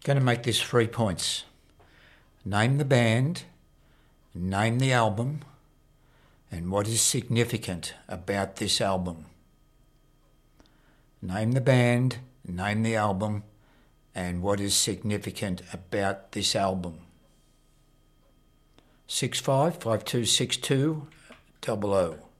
Going to make this 3 points. Name the band, name the album, and what is significant about this album. Name the band, name the album, and what is significant about this album. 65526200.